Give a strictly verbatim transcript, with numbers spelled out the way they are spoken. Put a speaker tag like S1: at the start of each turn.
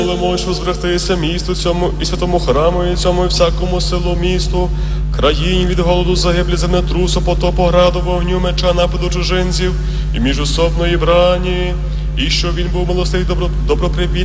S1: Молимо, що зберегтися місту цьому і святому храму, і цьому і всякому селу місту, країні від голоду, загиблі, землетрусу, потопу, граду, вогню, меча, нападу чужинців і міжособної брані, і щоб він був милостивий, добро, добропривітний.